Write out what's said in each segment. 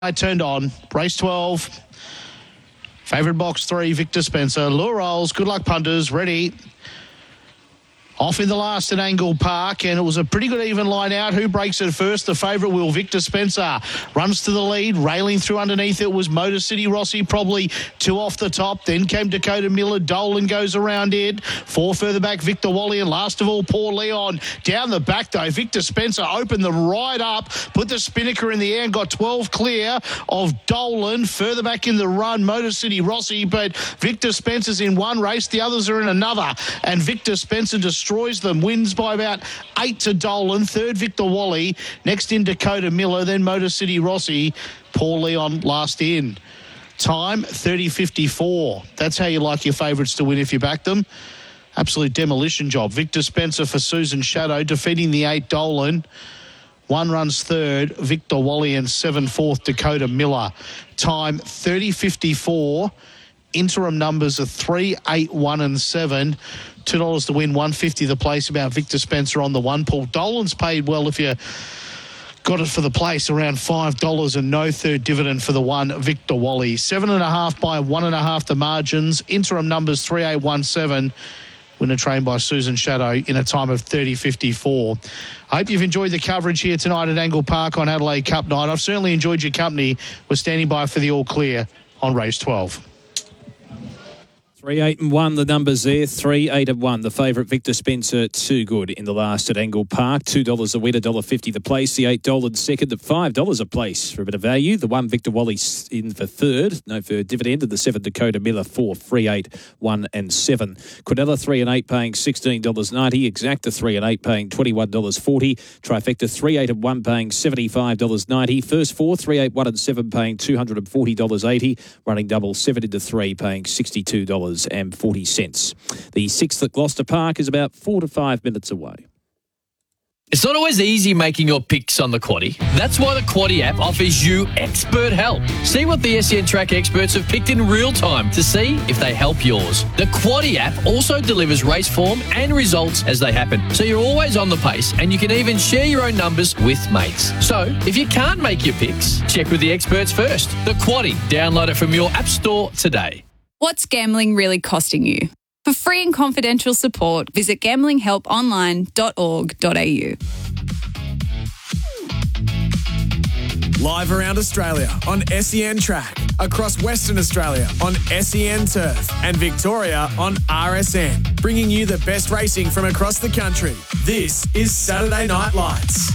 I turned on. Race 12. Favourite box 3, Victor Spencer. Lure rolls. Good luck, punters. Ready. Off in the last at Angle Park, and it was a pretty good even line out. Who breaks it first? The favourite will, Victor Spencer. Runs to the lead, railing through underneath it was Motor City Rossi, probably 2 off the top. Then came Dakota Miller. Dolan goes around it. 4 further back, Victor Wally, and last of all, Paul Leon. Down the back, though, Victor Spencer opened the right up, put the spinnaker in the air and got 12 clear of Dolan. Further back in the run, Motor City Rossi, but Victor Spencer's in one race, the others are in another, and Victor Spencer destroys them, wins by about 8 to Dolan. Third, Victor Wally. Next in, Dakota Miller. Then Motor City Rossi. Paul Leon last in. Time, 30.54. That's how you like your favourites to win if you back them. Absolute demolition job. Victor Spencer for Susan Shadow, defeating the 8 Dolan. 1 runs third, Victor Wally, and 7 fourth, Dakota Miller. Time, 30.54. Interim numbers are 3, 8, 1 and 7. $2 to win, $1.50 the place. About Victor Spencer on the 1. Paul Dolan's paid well if you got it for the place, around $5 and no third dividend for the 1, Victor Wally. 7.5 by 1.5 the margins. Interim numbers 3, 8, 1, 7. Winner trained by Susan Shadow in a time of 30.54. I hope you've enjoyed the coverage here tonight at Angle Park on Adelaide Cup night. I've certainly enjoyed your company. We're standing by for the all clear on race 12. 3, 8 and 1, the numbers there. 3, 8 and 1. The favourite, Victor Spencer, too good in the last at Angle Park. $2 a win, $1.50 the place. The 8 Dolan second at $5 a place for a bit of value. The 1 Victor Wally in for third, no third dividend. And the 7 Dakota Miller, 4, 3, 8, 1 and 7. Quadella 3 and 8 paying $16.90. Exacta 3 and 8 paying $21.40. Trifecta 3, 8 and 1 paying $75.90. First 4, 3, 8, 1 and 7 paying $240.80. Running double 7 into 3 paying $62.40. The 6th at Gloucester Park is about 4 to 5 minutes away. It's not always easy making your picks on the Quaddie. That's why the Quaddie app offers you expert help. See what the SEN Track experts have picked in real time to see if they help yours. The Quaddie app also delivers race form and results as they happen, so you're always on the pace and you can even share your own numbers with mates. So, if you can't make your picks, check with the experts first. The Quaddie. Download it from your app store today. What's gambling really costing you? For free and confidential support, visit gamblinghelponline.org.au. Live around Australia on SEN Track, across Western Australia on SEN Turf, and Victoria on RSN, bringing you the best racing from across the country. This is Saturday Night Lights.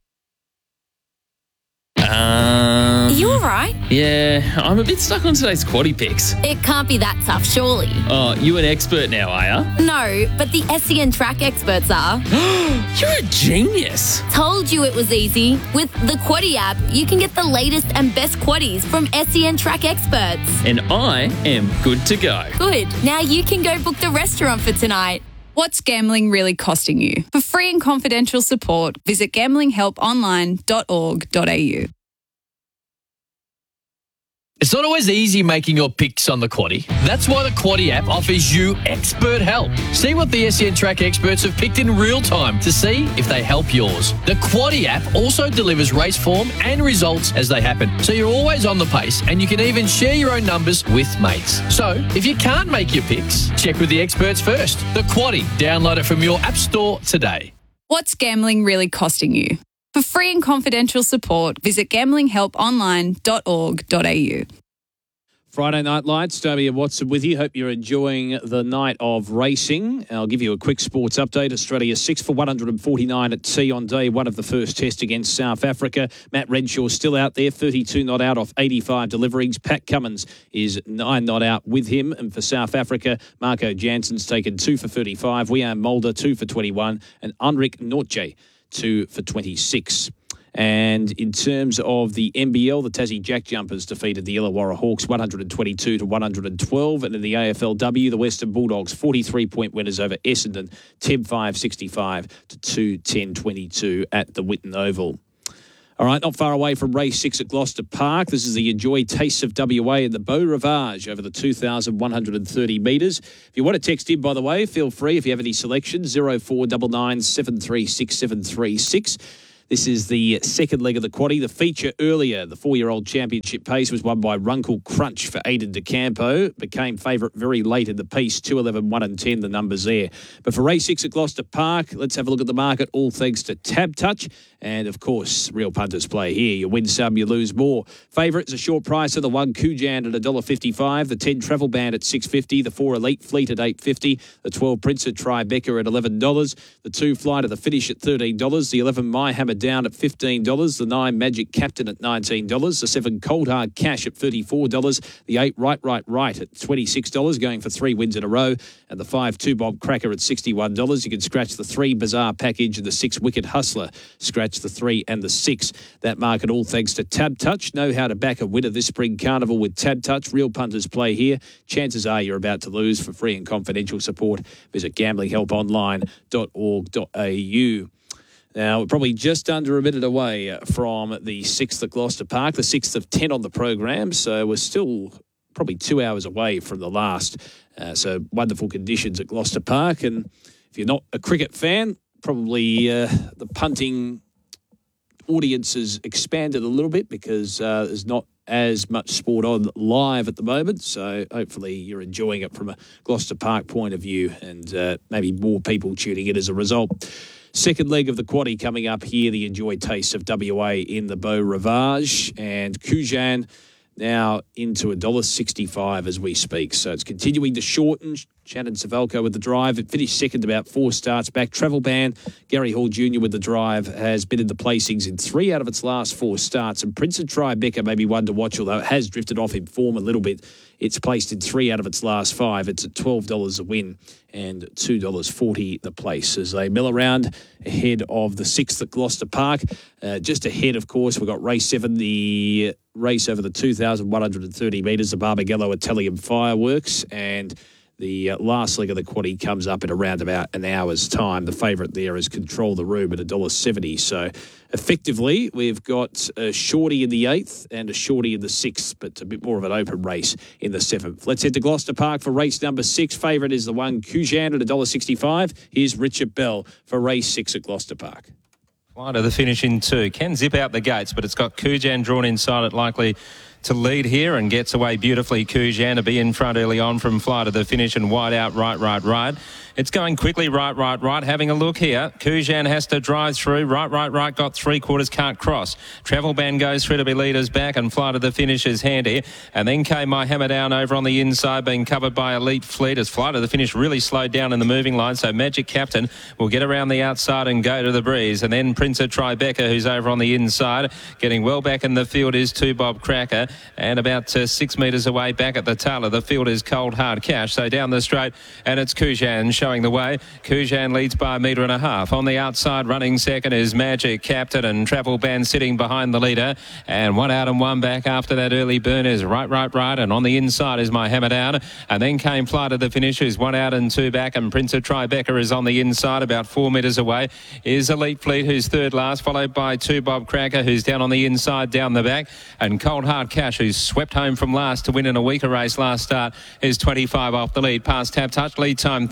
Are you all right? Yeah, I'm a bit stuck on today's Quaddie picks. It can't be that tough, surely. Oh, you an expert now, are ya? No, but the SEN Track experts are. You're a genius. Told you it was easy. With the Quaddie app, you can get the latest and best Quaddies from SEN Track experts. And I am good to go. Good. Now you can go book the restaurant for tonight. What's gambling really costing you? For free and confidential support, visit gamblinghelponline.org.au. It's not always easy making your picks on the Quaddie. That's why the Quaddie app offers you expert help. See what the SEN Track experts have picked in real time to see if they help yours. The Quaddie app also delivers race form and results as they happen, so you're always on the pace and you can even share your own numbers with mates. So, if you can't make your picks, check with the experts first. The Quaddie. Download it from your app store today. What's gambling really costing you? For free and confidential support, visit gamblinghelponline.org.au. Friday Night Lights, Toby and Watson with you. Hope you're enjoying the night of racing. I'll give you a quick sports update. Australia 6 for 149 at T on day one of the first test against South Africa. Matt Renshaw still out there, 32 not out off 85 deliveries. Pat Cummins is 9 not out with him. And for South Africa, Marco Jansen's taken 2 for 35. Wiaan Mulder 2 for 21. And Unrik Nortje 2 for 26. And in terms of the NBL, the Tassie Jack Jumpers defeated the Illawarra Hawks 122 to 112. And in the AFLW, the Western Bulldogs 43-point winners over Essendon, 10-5-65 to 2-10-22 at the Whitten Oval. All right, not far away from race 6 at Gloucester Park. This is the Enjoy Tastes of WA in the Beau Rivage over the 2,130 metres. If you want to text in, by the way, feel free if you have any selections, 0499 736 736. This is the second leg of the quaddie. The feature earlier, the 4-year-old championship pace, was won by Runkle Crunch for Aidan DeCampo. Became favourite very late in the piece, 2:11, 1 and 10, the numbers there. But for race 6 at Gloucester Park, let's have a look at the market, all thanks to Tab Touch. And, of course, real punters play here. You win some, you lose more. Favourite is a short price of the 1 Kujan at $1.55, the 10 Travel Band at $6.50, the 4 Elite Fleet at $8.50, the 12 Prince of Tribeca at $11, the 2 Fly to the Finish at $13, the 11 My Hammer Down at $15, the 9 Magic Captain at $19, the 7 Cold Hard Cash at $34, the 8 Right at $26, going for 3 wins in a row, and the 5 2 Bob Cracker at $61. You can scratch the 3 Bizarre Package and the 6 Wicked Hustler. Scratch the 3 and the 6. That market all thanks to Tab Touch. Know how to back a winner this spring carnival with Tab Touch. Real punters play here. Chances are you're about to lose. For free and confidential support, visit gamblinghelponline.org.au. Now, we're probably just under a minute away from the 6th at Gloucester Park, the 6th of 10 on the program, so we're still probably 2 hours away from the last. So wonderful conditions at Gloucester Park, and if you're not a cricket fan, probably the punting audience has expanded a little bit because there's not as much sport on live at the moment, so hopefully you're enjoying it from a Gloucester Park point of view, and maybe more people tuning in as a result. Second leg of the quaddie coming up here, the Enjoy Taste of WA in the Beau Rivage, and Kujan now into $1.65 as we speak. So it's continuing to shorten. Shannon Savelko with the drive. It finished second about 4 starts back. Travel Band, Gary Hall Jr. with the drive, has been in the placings in 3 out of its last 4 starts. And Prince of Tribeca may be one to watch, although it has drifted off in form a little bit. It's placed in 3 out of its last 5. It's at $12 a win and $2.40 the place as they mill around ahead of the 6th at Gloucester Park. Just ahead, of course, we've got race 7, the race over the 2,130 metres, the Barbagallo Italian Fireworks, and the last leg of the quaddie comes up in around about an hour's time. The favourite there is Control the Room at $1.70. So effectively, we've got a shorty in the 8th and a shorty in the 6th, but a bit more of an open race in the 7th. Let's head to Gloucester Park for race number 6. Favourite is the 1 Kujan at $1.65. Here's Richard Bell for race 6 at Gloucester Park. Fly to the finish in 2. Can zip out the gates, but it's got Kujan drawn inside it, likely to lead here, and gets away beautifully. Kujan to be in front early on from Fly to the finish, and wide out right. It's going quickly right. Having a look here. Kujan has to drive through. Right. Got 3/4, can't cross. Travel Band goes through to be leaders back, and Fly to the finish is handy. And then came My Hammer Down over on the inside, being covered by Elite Fleet as Fly to the finish really slowed down in the moving line. So Magic Captain will get around the outside and go to the breeze. And then Prince of Tribeca, who's over on the inside, getting well back in the field is 2 Bob Cracker. And about 6 metres away back at the tail of the field is Cold Hard Cash. So down the straight, and it's Kujan showing the way. Kujan leads by 1.5 metres. On the outside, running second is Magic Captain, and Travel Band sitting behind the leader. And 1 out and 1 back after that early burn is right. And on the inside is My Hammer Down. And then came Fly to the finish, who's 1 out and 2 back. And Prince of Tribeca is on the inside, about 4 metres away. Is Elite Fleet, who's third last, followed by 2 Bob Cracker, who's down on the inside, down the back. And Cold Hard Cash, who's swept home from last to win in a weaker race last start, is 25 off the lead. Past Tab Touch, lead time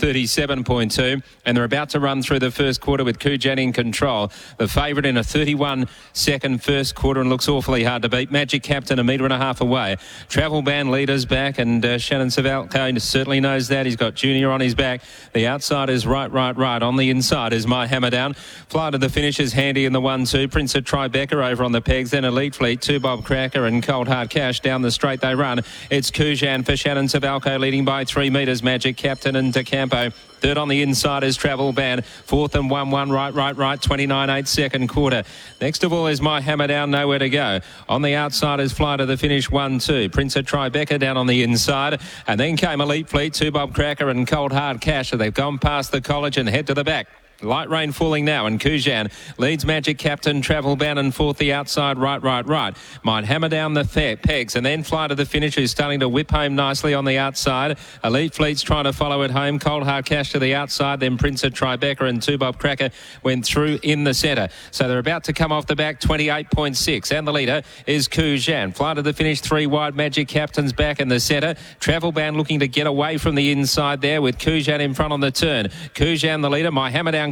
37.2, and they're about to run through the first quarter with Kujan in control. The favourite in a 31-second first quarter, and looks awfully hard to beat. Magic Captain 1.5 metres away. Travel Band leaders back, and Shannon Savelko certainly knows that. He's got Junior on his back. The outside is right. On the inside is My Hammer Down. Fly to the finish is handy in the 1-2. Prince of Tribeca over on the pegs. Then Elite Fleet, 2 Bob Cracker, and Cold Hard Cash down the straight they run. It's Kujan for Shannon Savelko, leading by 3 metres. Magic Captain and DeCampo. Third on the inside is Travel Band. Fourth and 1-1, right. 29.8 second quarter. Next of all is My Hammer Down, nowhere to go. On the outside is Fly to the finish, 1-2. Prince of Tribeca down on the inside. And then came Elite Fleet, 2 Bob Cracker and Cold Hard Cash. So they've gone past the college and head to the back. Light rain falling now, and Kujan leads Magic Captain, Travel Band, and fourth the outside, right. Might hammer down the pegs, and then Fly to the finish, who's starting to whip home nicely on the outside. Elite Fleet's trying to follow it home. Cold Hard Cash to the outside, then Prince of Tribeca and 2 Bob Cracker went through in the centre. So they're about to come off the back, 28.6, and the leader is Kujan. Fly to the finish, 3 wide. Magic Captain's back in the centre. Travel Band looking to get away from the inside there with Kujan in front on the turn. Kujan the leader. My hammer down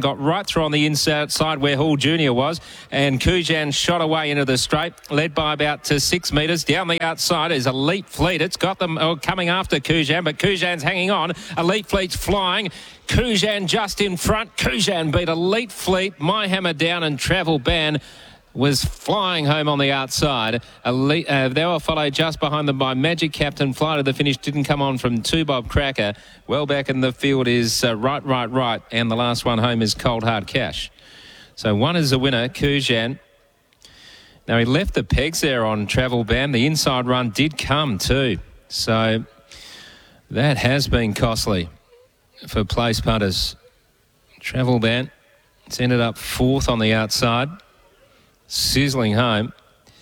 Kujan got right through on the inside where Hall Jr. was, and Kujan shot away into the straight, led by about 6 metres. Down the outside is Elite Fleet. It's got them coming after Kujan, but Kujan's hanging on. Elite Fleet's flying. Kujan just in front. Kujan beat Elite Fleet. My Hammer Down and Travel Ban was flying home on the outside. They were followed just behind them by Magic Captain. Fly to the finish didn't come on from 2 Bob Cracker. Well back in the field is Right. And the last one home is Cold Hard Cash. So one is the winner, Kujan. Now he left the pegs there on Travel Ban. The inside run did come too. So that has been costly for place punters. Travel Ban, it's ended up 4th on the outside. Sizzling home.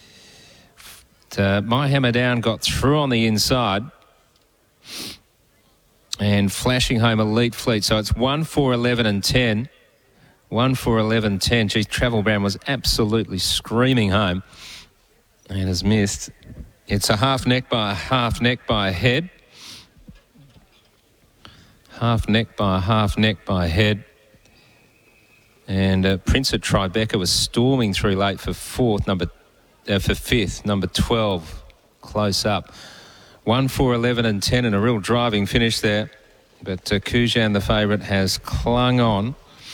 My Hammer Down got through on the inside and flashing home Elite Fleet. So it's 1, 4, 11 and 10. 1, 4, 11, 10. Geez, Travel Ban was absolutely screaming home and has missed. It's a half neck by a half neck by a head. Half neck by a half neck by a head. And Prince at Tribeca was storming through late for 5th, number 12, close up. 1, 4, 11 and 10 and a real driving finish there. But Kujan, the favourite, has clung on.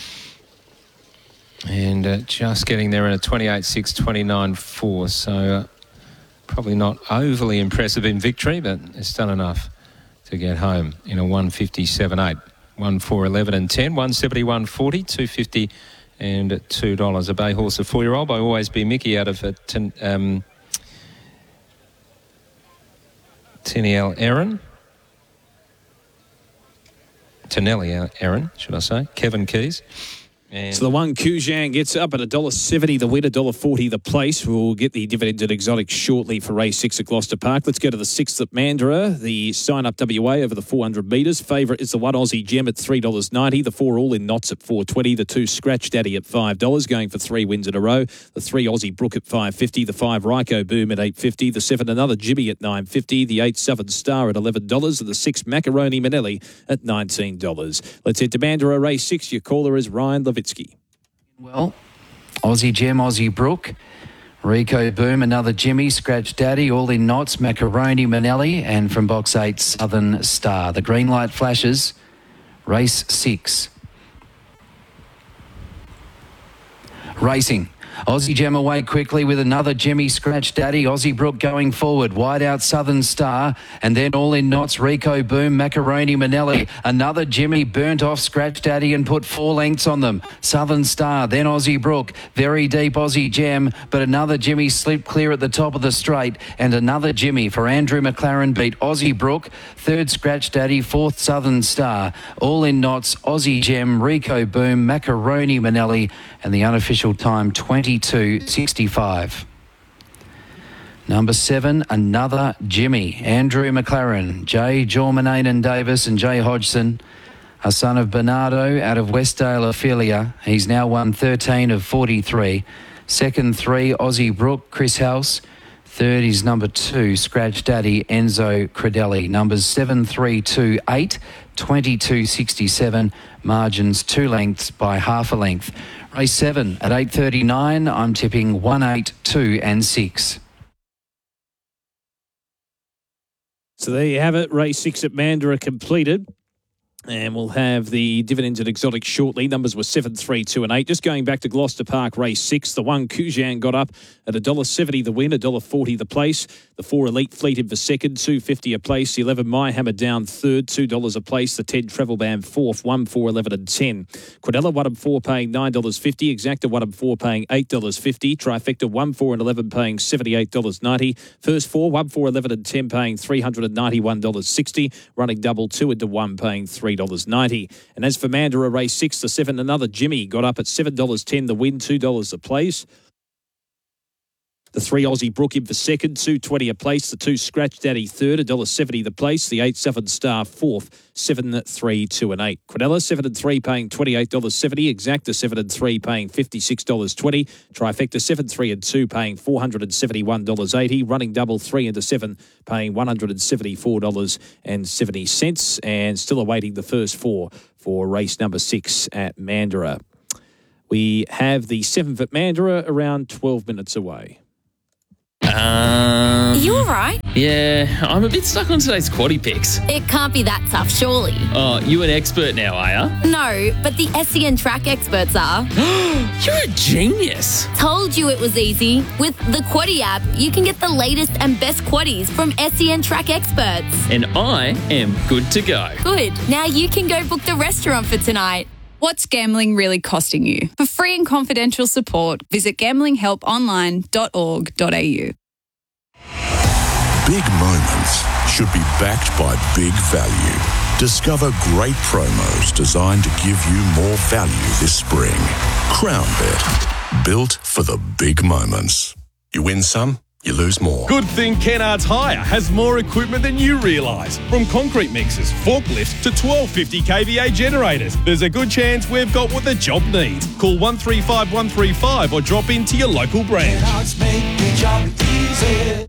And just getting there in a 28-6, 29-4. So probably not overly impressive in victory, but it's done enough to get home in a 157.8. 1, 4, 11 and 10, 171.40, 250 and $2. A bay horse, a 4-year-old by Always Be Mickey out of Teniel Aaron. Tenelli Aaron, should I say. Kevin Keys. So the one Kujan gets up at $1.70 the win, $1.40 the place. We'll get the dividended exotic shortly for race 6 at Gloucester Park. Let's go to the 6th at Mandurah. The sign-up WA over the 400 metres. Favourite is the 1 Aussie Gem at $3.90. The 4 All In Knots at $4.20. The 2 Scratch Daddy at $5, going for 3 wins in a row. The 3 Aussie Brook at $5.50. The 5 Ryko Boom at $8.50. The 7 Another Jimmy at $9.50. The 8 Southern Star at $11. And the 6 Macaroni Manelli at $19. Let's head to Mandurah race 6. Your caller is Ryan Levitsky. Well, Aussie Gem, Aussie Brook, Rico Boom, Another Jimmy, Scratch Daddy, All In Knots, Macaroni Manelli, and from box 8, Southern Star. The green light flashes, race 6. Racing. Aussie Gem away quickly with Another Jimmy, Scratch Daddy, Aussie Brook going forward, wide out Southern Star, and then All In Knots, Rico Boom, Macaroni Manelli, Another Jimmy burnt off Scratch Daddy and put 4 lengths on them. Southern Star, then Aussie Brook, very deep Aussie Gem, but Another Jimmy slipped clear at the top of the straight, and Another Jimmy for Andrew McLaren beat Aussie Brook, 3rd Scratch Daddy, 4th Southern Star, All In Knots, Aussie Gem, Rico Boom, Macaroni Manelli, and the unofficial time 22.65. Number 7, Another Jimmy. Andrew McLaren, Jay Jormanen Davis and Jay Hodgson, a son of Bernardo out of Westdale Ophelia. He's now won 13 of 43. Second 3, Aussie Brook, Chris House. Third is number 2, Scratch Daddy, Enzo Credelli. Numbers 7, 3, 2, 8, 22.67. Margins 2 lengths by half a length. Race 7 at 8:39. I'm tipping 1, 8, 2 and 6. So there you have it. Race 6 at Mandurah completed. And we'll have the dividends at exotic shortly. Numbers were 7, 3, 2 and 8. Just going back to Gloucester Park, race 6. The 1 Kujan got up at $1.70 the win, $1.40 the place. The 4 Elite Fleet in for second, $2.50 a place. The 11 My Hammer Down third, $2 a place. The 10 Travel Ban fourth, 1, 4, 11 and 10. Quadella 1 and 4 paying $9.50. Exacta 1 and 4 paying $8.50. Trifecta 1, 4 and 11 paying $78.90. First 4, 1, 4, 11 and 10 paying $391.60. Running double 2 into 1 paying $3.90. And as for Mandurah race 6, the 7 Another Jimmy got up at $7.10 the win, $2 a place. The 3 Aussie Brook in for second, $2.20 a place. The 2 Scratch Daddy third, $1.70 the place. The 8 Southern Star fourth, 7, 3, 2 and 8. Quadella 7 and 3 paying $28.70. Exacta 7 and 3 paying $56.20. Trifecta 7, 3 and 2 paying $471.80. Running double 3 into 7 paying $174.70. And still awaiting the first 4 for race number 6 at Mandurah. We have the 7th at Mandurah around 12 minutes away. Are you all right? Yeah, I'm a bit stuck on today's quaddie picks. It can't be that tough, surely. Oh, you an expert now, are ya? No, but the SEN track experts are. You're a genius. Told you it was easy. With the Quaddie app, you can get the latest and best quaddies from SEN track experts. And I am good to go. Good. Now you can go book the restaurant for tonight. What's gambling really costing you? For free and confidential support, visit gamblinghelponline.org.au. Big moments should be backed by big value. Discover great promos designed to give you more value this spring. CrownBet, built for the big moments. You win some, you lose more. Good thing Kennards Hire has more equipment than you realise. From concrete mixers, forklifts to 1250 kVA generators. There's a good chance we've got what the job needs. Call 135 135 or drop into your local branch. Kennards make your job easy.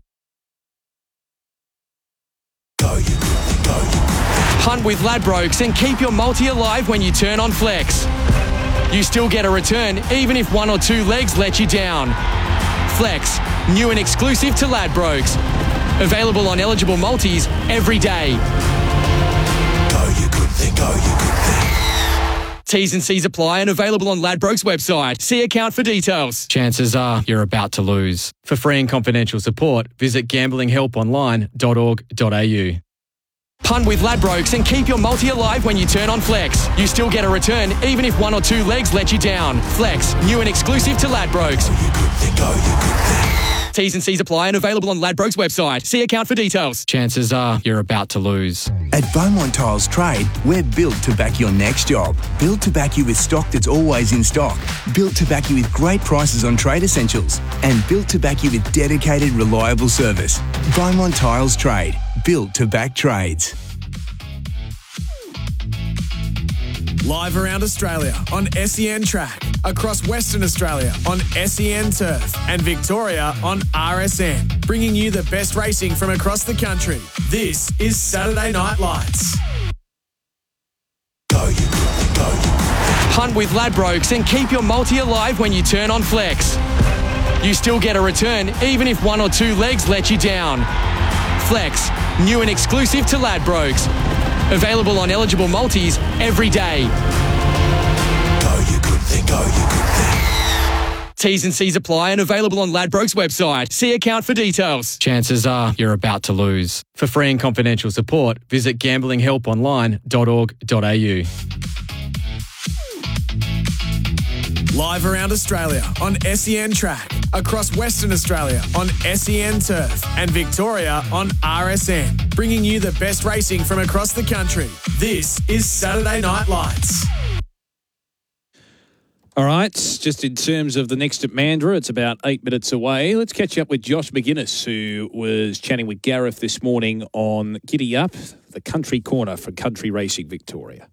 Hunt with Ladbrokes and keep your multi alive when you turn on Flex. You still get a return even if one or two legs let you down. Flex, new and exclusive to Ladbrokes. Available on eligible multis every day. Go you good thing, go you good thing. T's and C's apply and available on Ladbrokes website. See account for details. Chances are you're about to lose. For free and confidential support, visit gamblinghelponline.org.au. Punt with Ladbrokes and keep your multi alive when you turn on Flex. You still get a return even if one or two legs let you down. Flex, new and exclusive to Ladbrokes. T's and C's apply and available on Ladbrokes website. See account for details. Chances are you're about to lose. At Beaumont Tiles Trade, we're built to back your next job. Built to back you with stock that's always in stock. Built to back you with great prices on trade essentials. And built to back you with dedicated, reliable service. Beaumont Tiles Trade, built to back trades. Live around Australia on SEN Track, across Western Australia on SEN Turf, and Victoria on RSN, bringing you the best racing from across the country. This is Saturday Night Lights. Hunt with Ladbrokes and keep your multi alive when you turn on Flex. You still get a return even if one or two legs let you down. Flex, new and exclusive to Ladbrokes. Available on eligible multis every day. Go you good thing, go you good thing. T's and C's apply and available on Ladbrokes website. See account for details. Chances are you're about to lose. For free and confidential support, visit gamblinghelponline.org.au. Live around Australia on SEN Track, across Western Australia on SEN Turf, and Victoria on RSN, bringing you the best racing from across the country. This is Saturday Night Lights. All right, just in terms of the next at Mandurah, it's about 8 minutes away. Let's catch up with Josh McGuinness, who was chatting with Gareth this morning on Giddy Up, the country corner for Country Racing Victoria.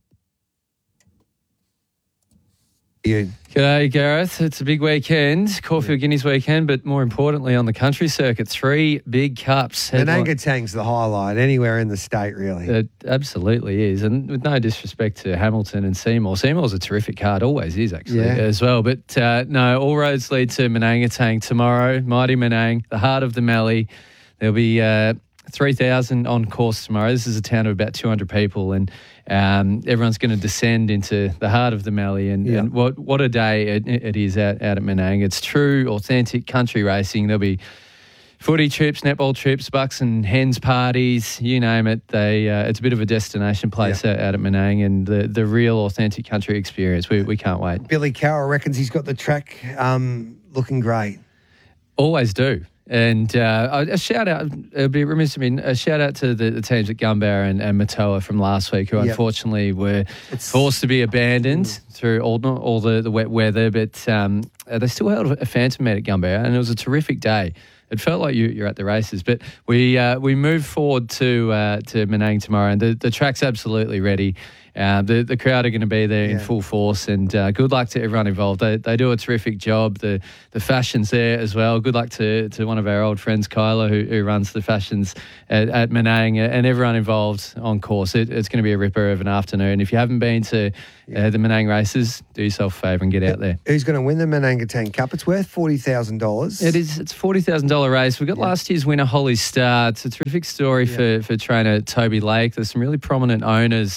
G'day, Gareth. It's a big weekend, Caulfield Guineas weekend, but more importantly on the country circuit, 3 big cups. Menangatang's the highlight anywhere in the state, really. It absolutely is, and with no disrespect to Hamilton and Seymour. Seymour's a terrific card, always is actually as well. But no, all roads lead to Menangatang tomorrow. Mighty Menang, the heart of the Mallee. There'll be 3,000 on course tomorrow. This is a town of about 200 people, and everyone's going to descend into the heart of the Mallee, and what a day it is out at Menang. It's true, authentic country racing. There'll be footy trips, netball trips, bucks and hens parties, you name it. It's a bit of a destination place out at Menang, and the real authentic country experience. We can't wait. Billy Carroll reckons he's got the track looking great. Always do. And a shout out, it would be remiss of me, a shout out to the teams at Gunbarra and Matoa from last week, who unfortunately were forced to be abandoned through all the wet weather, but they still held a phantom meet at Gunbarra, and it was a terrific day. It felt like you're at the races, but we move forward to Menang tomorrow, and the track's absolutely ready. The crowd are going to be there in full force, and good luck to everyone involved. They do a terrific job. The fashion's there as well. Good luck to one of our old friends, Kyla, who runs the fashions at Menang, and everyone involved on course. It's going to be a ripper of an afternoon. If you haven't been to the Menang races, do yourself a favour and get out there. Who's going to win the Menangatang Cup? It's worth $40,000. It is. It's a $40,000 race. We've got last year's winner, Holly Star. It's a terrific story for trainer Toby Lake. There's some really prominent owners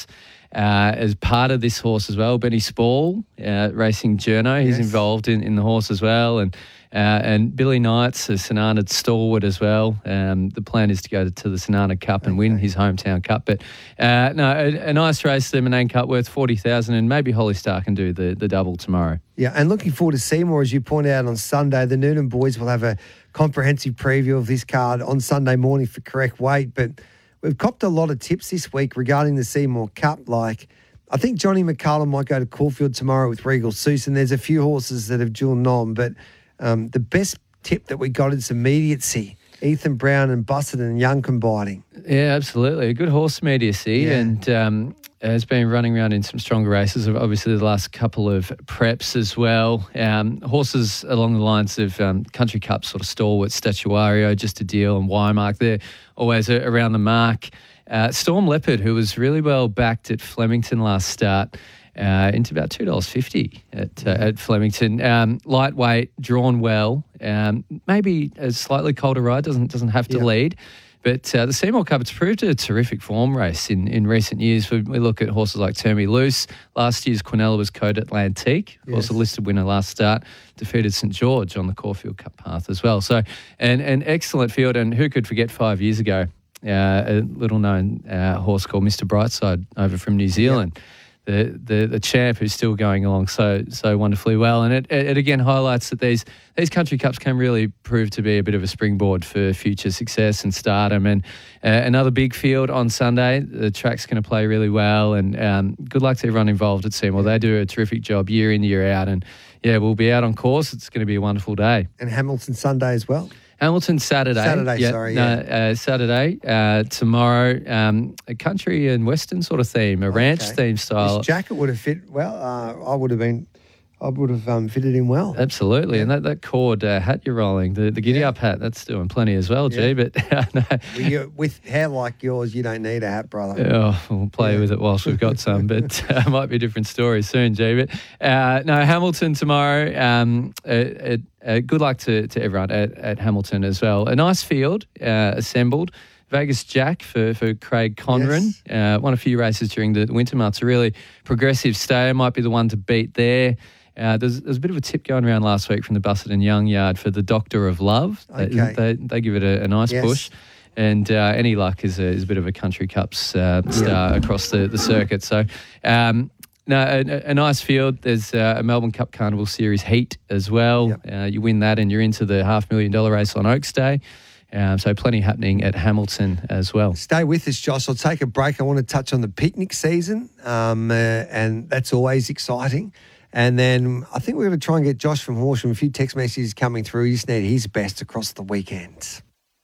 as part of this horse as well. Benny Spall, racing Journo, he's involved in the horse as well. And Billy Knight's a Sanana stalwart as well. The plan is to go to the Sanana Cup and win his hometown cup. But a nice race, the Menang Cup, worth $40,000, and maybe Holly Star can do the double tomorrow. Yeah, and looking forward to Seymour, as you pointed out on Sunday. The Noonan boys will have a comprehensive preview of this card on Sunday morning for Correct Weight. But we've copped a lot of tips this week regarding the Seymour Cup. Like, I think Johnny McCullum might go to Caulfield tomorrow with Regal Susan. There's a few horses that have dual nom, but the best tip that we got is immediacy. Ethan Brown and Busted and Young combining. Yeah, absolutely. A good horse immediacy, and has been running around in some stronger races, obviously the last couple of preps as well. Horses along the lines of Country Cup sort of stalwarts, Statuario, Just a Deal and Wymark, they're always around the mark. Storm Leopard, who was really well backed at Flemington last start, into about $2.50 at Flemington. Lightweight, drawn well. Maybe a slightly colder ride, doesn't have to lead. But the Seymour Cup, it's proved a terrific form race in recent years. We look at horses like Termy Loose. Last year's Quinella was Côte Atlantique. Was a listed winner last start. Defeated St George on the Caulfield Cup path as well. So an excellent field. And who could forget 5 years ago, a little-known horse called Mr Brightside over from New Zealand. The champ who's still going along so wonderfully well. And it again highlights that these country cups can really prove to be a bit of a springboard for future success and stardom. And another big field on Sunday. The track's going to play really well. And good luck to everyone involved at Seymour. They do a terrific job year in, year out. And we'll be out on course. It's going to be a wonderful day. And Hamilton Sunday as well. Hamilton Saturday. Saturday. Tomorrow, a country and western sort of theme, a ranch theme style. This jacket would have fit well. I would have fitted in well. Absolutely. And that cord hat you're rolling, the giddy up hat, that's doing plenty as well, G. But no. With hair like yours, you don't need a hat, brother. Oh, we'll play with it whilst we've got some, but it might be a different story soon, G. But Hamilton tomorrow. Good luck to everyone at Hamilton as well. A nice field assembled. Vegas Jack for Craig Conran. Won a few races during the winter months. A really progressive stayer, might be the one to beat there. There's a bit of a tip going around last week from the Busset and Young yard for the Doctor of Love. They give it a nice push. And Any Luck is a bit of a Country Cups star across the circuit. So, a nice field. There's a Melbourne Cup Carnival Series heat as well. You win that and you're into the $500,000 race on Oaks Day. So plenty happening at Hamilton as well. Stay with us, Josh. I'll take a break. I want to touch on the picnic season, and that's always exciting. And then I think we're going to try and get Josh from Horsham. A few text messages coming through. You just need his best across the weekends.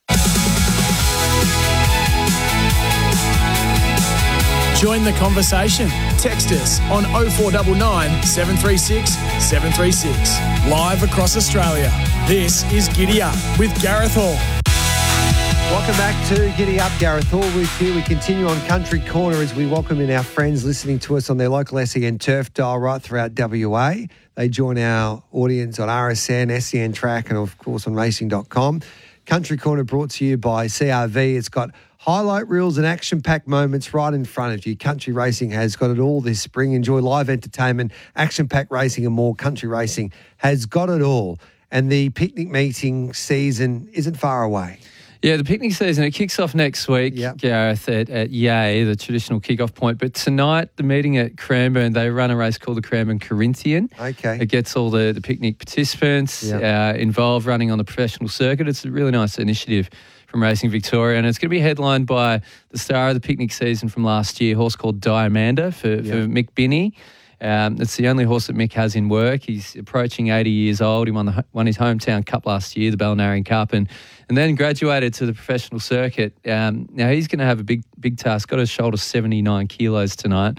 Join the conversation. Text us on 0499 736 736. Live across Australia. This is Giddy Up with Gareth Hall. Welcome back to Giddy Up. Gareth Hall with you. We continue on Country Corner as we welcome in our friends listening to us on their local SEN turf dial right throughout WA. They join our audience on RSN, SEN Track, and of course on racing.com. Country Corner brought to you by CRV. It's got highlight reels and action-packed moments right in front of you. Country Racing has got it all this spring. Enjoy live entertainment, action-packed racing and more. Country Racing has got it all. And the picnic meeting season isn't far away. Yeah, the picnic season, it kicks off next week, Gareth, at Yea, the traditional kick-off point. But tonight, the meeting at Cranbourne, they run a race called the Cranbourne Corinthian. Okay. It gets all the picnic participants involved running on the professional circuit. It's a really nice initiative from Racing Victoria, and it's going to be headlined by the star of the picnic season from last year, a horse called Diamanda for Mick Binney. It's the only horse that Mick has in work. He's approaching 80 years old. He won his hometown cup last year, the Balnarring Cup, and then graduated to the professional circuit. Now he's going to have a big task. Got to shoulder 79 kilos tonight.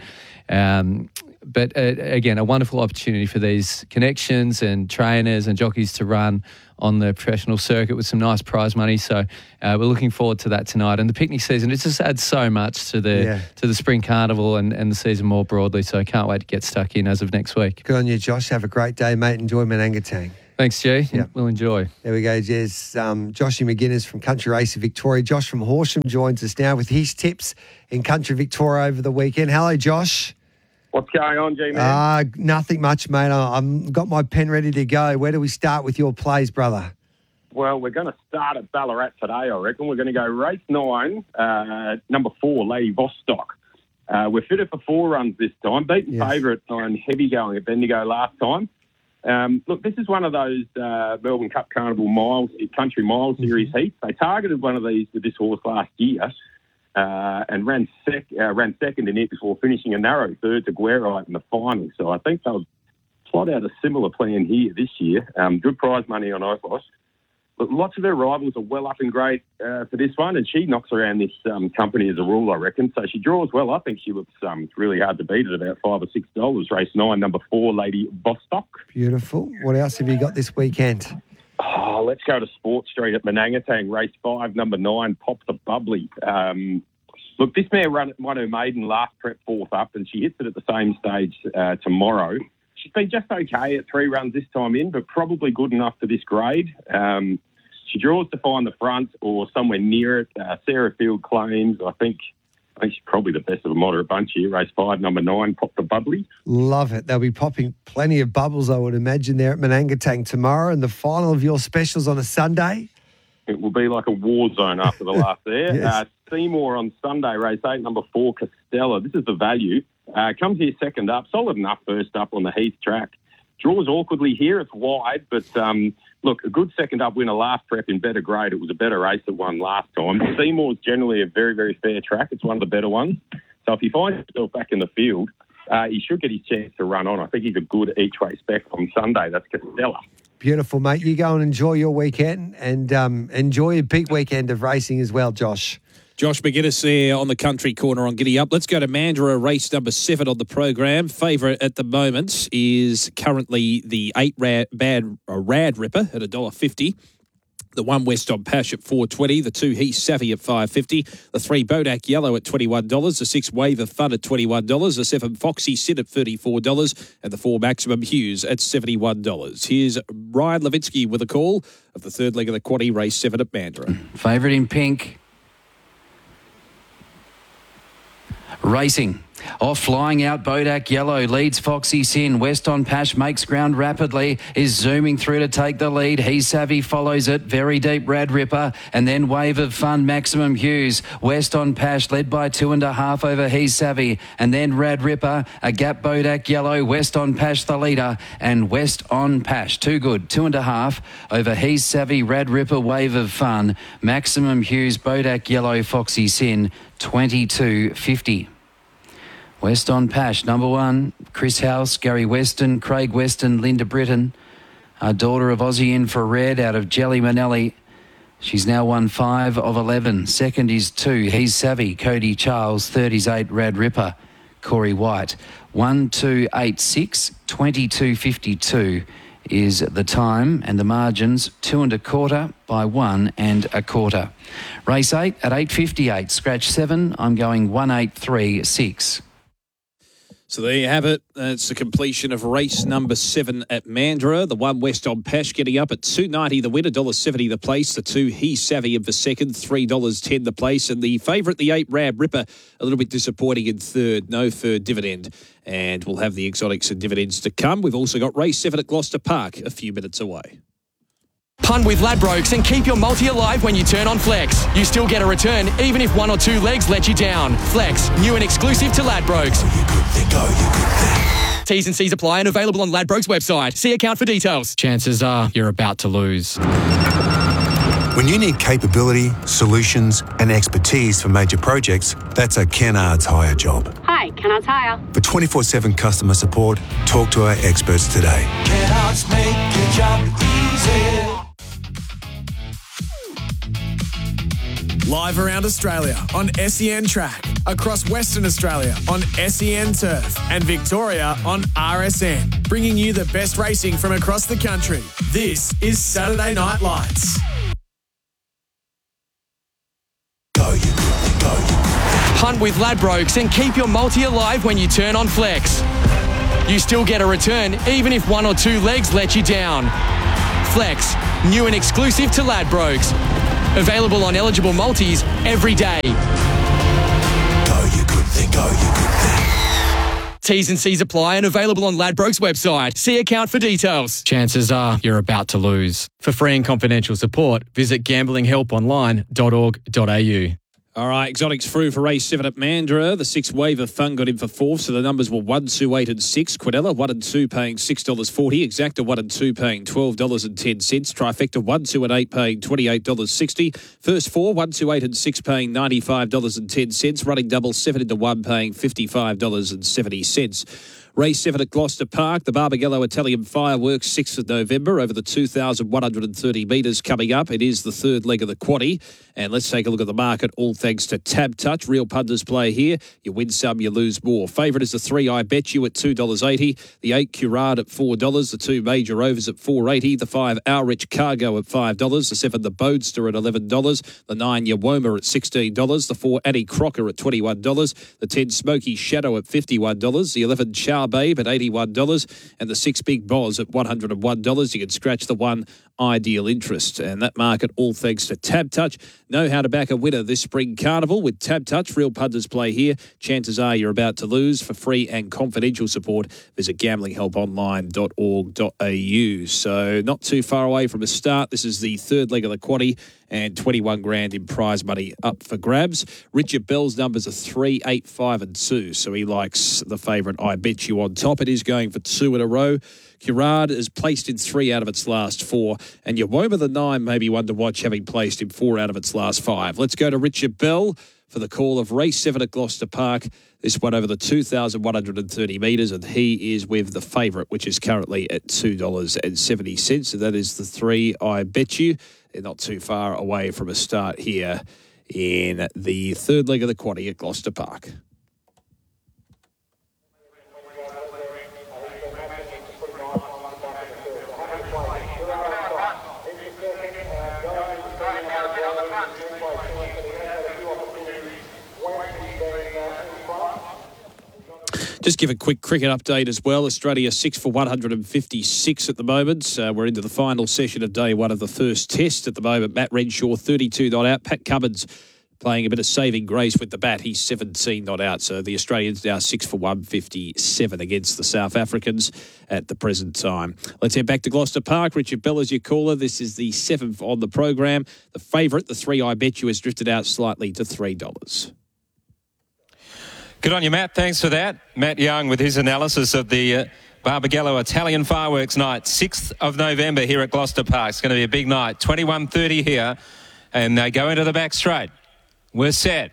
But again, a wonderful opportunity for these connections and trainers and jockeys to run on the professional circuit with some nice prize money. So we're looking forward to that tonight. And the picnic season, it just adds so much to the spring carnival and the season more broadly. So I can't wait to get stuck in as of next week. Good on you, Josh. Have a great day, mate. Enjoy Manangatang. Thanks, G. Yep. We'll enjoy. There we go, Jez. Joshy McGuinness from Country Racing Victoria. Josh from Horsham joins us now with his tips in Country Victoria over the weekend. Hello, Josh. What's going on, G-Man? Nothing much, mate. I've got my pen ready to go. Where do we start with your plays, brother? Well, we're going to start at Ballarat today, I reckon. We're going to go race 9, number 4, Lady Vostok. We're fitted for 4 runs this time. Beaten favourite on Heavy Going at Bendigo last time. Look, this is one of those Melbourne Cup Carnival Country Mile Series heats. They targeted one of these with this horse last year. And ran second in it before finishing a narrow third to Guerrite in the final. So I think they'll plot out a similar plan here this year. Good prize money on Opos. But lots of their rivals are well up in grade for this one, and she knocks around this company as a rule, I reckon. So she draws well. I think she looks really hard to beat at about $5 or $6. Race 9, number 4, Lady Vostok. Beautiful. What else have you got this weekend? Oh, let's go to Sport Street at Manangatang, race 5, number 9, Pop the Bubbly. Look, this mare won her maiden last prep 4th up, and she hits it at the same stage tomorrow. She's been just okay at 3 runs this time in, but probably good enough for this grade. She draws to find the front or somewhere near it. Sarah Field claims, I think she's probably the best of a moderate bunch here. Race 5, number 9, Pop the Bubbly. Love it. They'll be popping plenty of bubbles, I would imagine, there at Manangatang tomorrow. And the final of your specials on a Sunday? It will be like a war zone after the last there. Yes. Seymour on Sunday, race 8, number 4, Costella. This is the value. Comes here second up. Solid enough first up on the Heath track. Draws awkwardly here. It's wide, but look, a good second up winner last prep in better grade. It was a better race that won last time. Seymour's generally a very, very fair track. It's one of the better ones. So if he finds himself back in the field, he should get his chance to run on. I think he's a good each-way spec on Sunday. That's Costella. Beautiful, mate. You go and enjoy your weekend and enjoy your peak weekend of racing as well, Josh. Josh McGuinness there on the Country Corner on Giddy Up. Let's go to Mandurah, race number 7 on the program. Favourite at the moment is currently the 8 Rad Ripper at $1.50. The 1 West on Pash at $4.20. The 2 Heath Savvy at $5.50. The 3 Bodak Yellow at $21. The 6 Wave of Fun at $21. The 7 Foxy Sit at $34. And the 4 Maximum Hughes at $71. Here's Ryan Levitsky with a call of the third leg of the quaddie, race 7 at Mandurah. Favourite in pink. Racing. Off flying out, Bodak Yellow leads Foxy Sin. West on Pash makes ground rapidly, is zooming through to take the lead. He's Savvy follows it. Very deep, Rad Ripper. And then Wave of Fun, Maximum Hughes. West on Pash led by 2.5 over He's Savvy. And then Rad Ripper, a gap Bodak Yellow. West on Pash the leader. And West on Pash, too good. 2.5 over He's Savvy, Rad Ripper, Wave of Fun. Maximum Hughes, Bodak Yellow, Foxy Sin, 22.50. West on Pash, number 1, Chris House, Gary Weston, Craig Weston, Linda Britton, our daughter of Aussie in for red out of Jelly Manelli. She's now won 5 of 11. Second is 2, He's Savvy, Cody Charles. Third is 8, Rad Ripper, Corey White. 1-2-8-6, 22.52 is the time, and the margins 2 1/4 by 1 1/4. Race 8 at 8.58, scratch 7, I'm going 1-8-3-6. So there you have it. It's the completion of race number 7 at Mandurah. The 1 West on Pash getting up at $2.90 the win, $1.70 the place. The 2 He's Savvy of the second, $3.10 the place. And the favourite, the 8 Rad Ripper, a little bit disappointing in third. No third dividend. And we'll have the exotics and dividends to come. We've also got race 7 at Gloucester Park a few minutes away. Punt with Ladbrokes and keep your multi alive when you turn on Flex. You still get a return even if 1 or 2 legs let you down. Flex, new and exclusive to Ladbrokes. T's and C's apply and available on Ladbrokes website. See account for details. Chances are you're about to lose. When you need capability, solutions and expertise for major projects, that's a Kennards Hire job. Hi, Kennards Hire. For 24/7 customer support, talk to our experts today. Kennards make your job easy. Live around Australia on SEN Track, across Western Australia on SEN Turf, and Victoria on RSN, bringing you the best racing from across the country. This is Saturday Night Lights. Hunt with Ladbrokes and keep your multi alive when you turn on Flex. You still get a return even if one or two legs let you down. Flex, new and exclusive to Ladbrokes. Available on eligible multis every day. Go you good thing, go you good thing. T's and C's apply and available on Ladbrokes website. See account for details. Chances are you're about to lose. For free and confidential support, visit gamblinghelponline.org.au. All right, Exotics through for race 7 at Mandurah. The 6 Wave of Fun got in for 4th, so the numbers were 1, 2, 8 and 6. Quadella 1 and 2 paying $6.40. Exacta 1 and 2 paying $12.10. Trifecta 1, 2 and 8 paying $28.60. First 4, 1, 2, 8 and 6 paying $95.10. Running double 7 into 1 paying $55.70. Race 7 at Gloucester Park, the Barbagallo Italian Fireworks, 6th of November, over the 2,130 metres coming up. It is the third leg of the quaddie. And let's take a look at the market, all thanks to Tab Touch. Real punters play here. You win some, you lose more. Favourite is the 3 I Bet You at $2.80. The 8 Curard at $4. The 2 Major Rovers at $4.80. The 5 Our Rich Cargo at $5. The 7 The Bodester at $11. The 9 Yawoma at $16. The 4 Annie Crocker at $21. The 10 Smoky Shadow at $51. The 11 Char Babe at $81. And the 6 Big Boz at $101. You can scratch the 1 Ideal Interest. And that market, all thanks to Tab Touch. Know how to back a winner this spring carnival with Tab Touch. Real punters play here. Chances are you're about to lose. For free and confidential support, visit gamblinghelponline.org.au. So not too far away from a start. This is the third leg of the quaddie and 21 grand in prize money up for grabs. Richard Bell's numbers are 3, 8, 5 and 2. So he likes the favourite I Bet You on top. It is going for 2 in a row. Curard is placed in 3 out of its last 4. And Yawoma the 9 may be one to watch, having placed in 4 out of its last 5. Let's go to Richard Bell for the call of race 7 at Gloucester Park. This one over the 2,130 metres, and he is with the favourite, which is currently at $2.70. So that is the 3 I Bet You. They're not too far away from a start here in the third leg of the quaddie at Gloucester Park. Just give a quick cricket update as well. Australia 6 for 156 at the moment. We're into the final session of day 1 of the first test at the moment. Matt Renshaw 32 not out. Pat Cummins playing a bit of saving grace with the bat. He's 17 not out. So the Australians now 6 for 157 against the South Africans at the present time. Let's head back to Gloucester Park. Richard Bell is your caller. This is the 7th on the program. The favourite, the 3 I Bet You, has drifted out slightly to $3. Good on you, Matt. Thanks for that. Matt Young with his analysis of the Barbagallo Italian Fireworks Night, 6th of November here at Gloucester Park. It's going to be a big night. 21:30 here, and they go into the back straight. We're set.